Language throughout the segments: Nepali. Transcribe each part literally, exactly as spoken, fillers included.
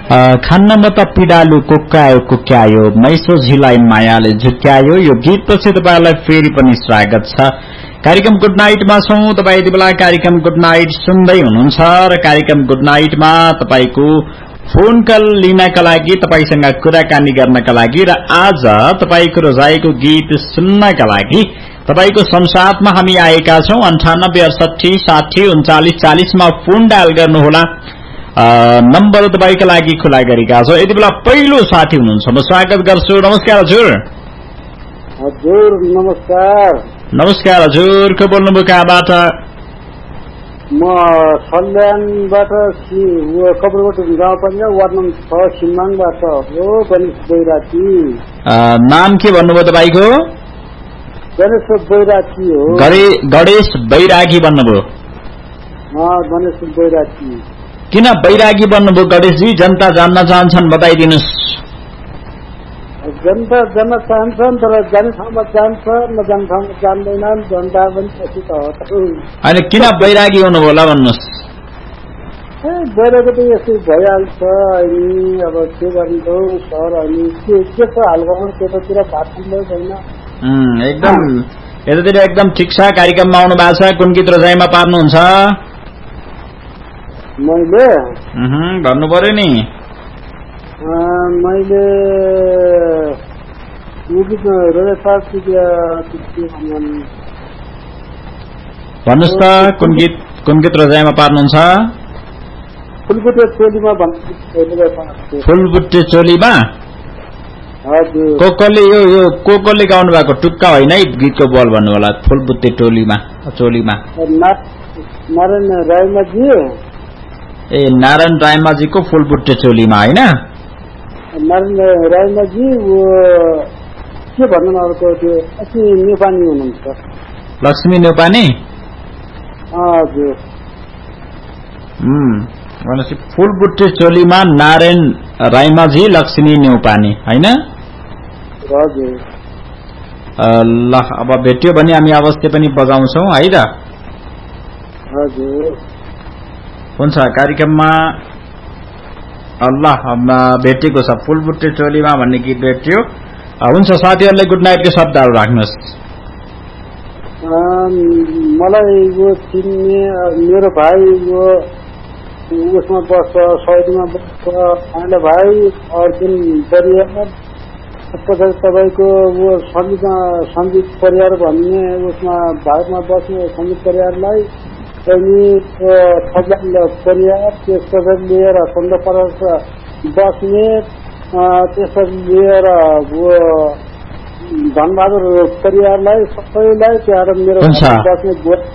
खान्न म त पिडालु कुक्कायो कुक्यायो मैसोझीलाई मायाले झुक्यायो। यो गीतपछि तपाईलाई फेरि पनि स्वागत छ। कार्यक्रम गुड नाइटमा छौं। तपाई यति बेला कार्यक्रम गुड नाइट सुन्दै हुनुहुन्छ र कार्यक्रम गुड नाइटमा तपाईको फोन कल लिनका लागि, तपाईसँग कुराकानी गर्नका लागि र आज तपाईको रोजाइको गीत सुन्नका लागि तपाईको संसारमा हामी आएका छौं। अन्ठानब्बे अडसठी साठी उन्चालिस चालिस मा फोन डायल गर्नुहोला। नम्बर तपाईका लागि खुला गरेका छौं। यति बेला पहिलो साथी हुनुहुन्छ, म स्वागत गर्छु। नमस्कार हजुर। हजुर नमस्कार। नमस्कार हजुर, को बोल्नुभयो, कहाँबाट? म सल्यानबाट कपडकोट गाउँ पञ्चायत वार्ड नम्बर छ सिम्माङबाट हो, गणेश बैरागी। नाम के भन्नुभयो तपाईको? गणेश बैरागी हो। गणेश बैरागी भन्नुभयो? गणेश बैरागी। किन बैरागी बन्नुभयो गणेशजी? जनता जान्न चाहन्छन्, बताइदिनुस्। जनता जान्न चाहन्छन् तर जाने ठाउँमा जान्छ, नजाने ठाउँमा जान्दैनन्। जनता पनि पछि त हो। अनि किन बैरागी हुनुभयो होला भन्नुहोस्? ए बैरागी त यसै भइहाल्छ। अनि अब के गरिन्छ सर, अनि के के छ हालको त्यतातिर भात खाँदै छैन। एकदम यतातिर एकदम ठिक छ। कार्यक्रममा आउनु भएको छ, कुन गीत रोजाइमा पार्नुहुन्छ? मैले भन्नु पर्यो नि। मैले भन्नुहोस् त, कुन गीत कुन गीत रोजाइमा पार्नुहुन्छ? फुलबुट्टे चोलीमा। फुलबुट्टे चोलीमा? को कोले यो यो को कोले गाउनु भएको? टुक्का होइन है, गीतको बोल भन्नु होला। फुलबुट्टे टोलीमा चोलीमा नारायण रायमाझी। ए नारायण रायमाझीको फुलबुट्टे चोलीमा होइन? नारायण रायमाझी वो के भन्नु अर्को त्यो लक्ष्मी नेपानी हुनुहुन्छ। लक्ष्मी नेपानी? हजुर। हम्म भनेपछि फुलबुट्टे चोलीमा नारायण रायमाझी, लक्ष्मी नेपानी होइन? हजुर। ल अब भेट्यो भने हामी अवश्य पनि बजाउँछौँ है त। हजुर हुन्छ। कार्यक्रममा अल्लाह भेटेको छ, फुलबुट्टे चोलीमा भन्ने गीत भेट्यो। हुन्छ, साथीहरूलाई गुड नाइटको शब्दहरू राख्नुहोस्। मलाई यो चिन्ने मेरो भाइ यो उसमा बस्छ, सौदीमा बस्छ, आइला भाइ अर्जुन परियार, पछाडि तपाईँको वो सञ्जित सञ्जित परियार भन्ने उसमा भारतमा बस्ने सञ्जित परियारलाई, अनि परियार, त्यस पछाडि लिएर सन्द परस बस्ने, त्यसरी लिएर धनबहादुर परियारलाई, सबैलाई त्यहाँ मेरो बस्ने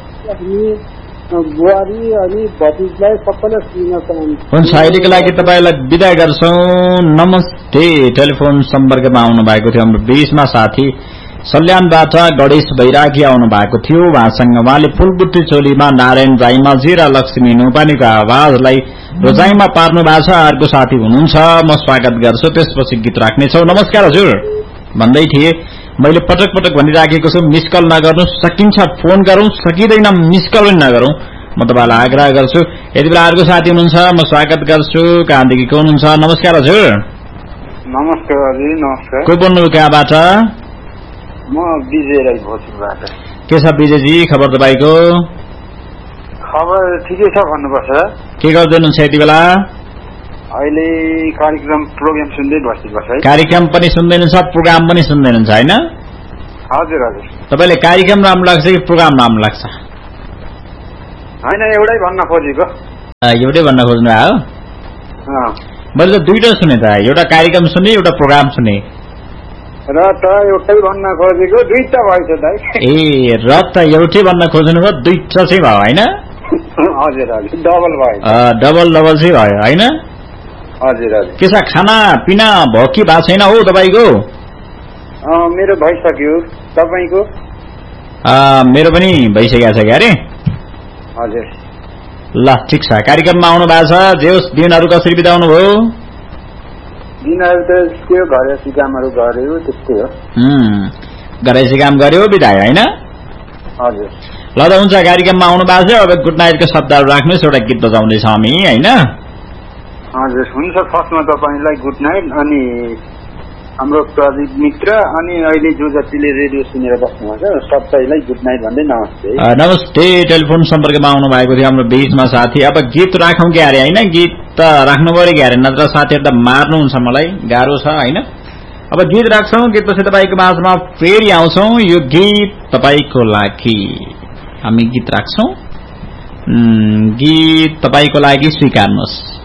बुहारी अनि भतिजलाई सबैलाई चिन्न चाहन्छु। हुन्छ, अहिलेको लागि तपाईँलाई बिदा गर्छौँ। नमस्ते। टेलिफोन सम्पर्कमा आउनु भएको थियो हाम्रो बीचमा साथी सल्यानबाट गणेश बैरागी आउनु भएको थियो। उहाँसँग उहाँले फुलबुट्टे चोलीमा नारायण रायमाझी र लक्ष्मी नेपानीको आवाजलाई रोजाइमा पार्नु भएको छ। अर्को साथी हुनुहुन्छ, म स्वागत गर्छु, त्यसपछि गीत राख्नेछौ। नमस्कार हजुर भन्दै थिए। मैले पटक पटक भनिराखेको छु, मिस कल नगर्नु। सकिन्छ फोन गरौँ, सकिँदैन मिस कल पनि नगरौँ, म तपाईँलाई आग्रह गर्छु। यति बेला अर्को साथी हुनुहुन्छ, म स्वागत गर्छु। कहाँदेखि को हुनुहुन्छ? नमस्कार हजुर। नमस्कार हजुर। नमस्कार। को बोल्नु, कहाँबाट? म विजय राई भोजपुरबाट। के छ विजयजी, खबर तपाईँको? खबर ठिकै छ भन्नुपर्छ। के गर्दै हुनुहुन्छ यति बेला? अहिले कार्यक्रम प्रोग्राम सुन्दै बस्नुपर्छ है। कार्यक्रम पनि सुन्दै हुनुहुन्छ, प्रोग्राम पनि सुन्दै हुनुहुन्छ होइन? हजुर हजुर। तपाईँले कार्यक्रम राम्रो लाग्छ कि प्रोग्राम राम्रो लाग्छ? होइन, एउटै भन्न खोजेको। एउटै भन्न खोज्नु हो? मैले त दुईटा सुने त, एउटा कार्यक्रम सुने, एउटा प्रोग्राम सुने। र त एउटै भन्न खोजेको, दुईटा भएछ दाइ। ए र त एउटै भन्न खोज्नु भयो, दुईटा चाहिँ भयो होइन? हजुर हजुर, डबल भयो। डबल डबल चाहिँ भयो होइन? हजुर हजुर। के छ, खाना पिना भयो कि भएको छैन हो तपाईँको? मेरो भइसक्यो, तपाईँको? मेरो पनि भइसकेको छ क्या अरे? हजुर। ल ठिक छ। कार्यक्रममा आउनु भएको छ, जे होस् दिनहरू कसरी बिताउनु भयो? दिनहरू त के घरेसी कामहरू गर्यो, त्यस्तै हो। घरेसी काम गर्यो, बितायो होइन? हजुर। ल त हुन्छ, कार्यक्रममा आउनु भएको छ। अब गुड नाइटको शब्दहरू राख्नुहोस्, एउटा गीत बजाउँदैछौँ हामी होइन? हजुर हुन्छ। फर्स्टमा तपाईँलाई गुड नाइट। अनि हाम्रो प्रदीप मित्र अनि अहिले जो जतिले रेडियो सुनेर बस्नुभएको छ सबैलाई गुड नाइट भन्दै नमस्ते। नमस्ते। टेलिफोन सम्पर्कमा आउनु भएको थियो हाम्रो बीचमा साथी। अब गीत राखौँ कि अरे होइन? गीत त राख्नु पर्यो कि अरे, नत्र साथीहरू त मार्नुहुन्छ मलाई, गाह्रो छ होइन। अब गीत राख्छौँ, गीतपछि तपाईँको माझमा फेरि आउँछौँ। यो गीत तपाईँको लागि हामी गीत राख्छौँ। गीत तपाईँको लागि स्वीकार्नुहोस्।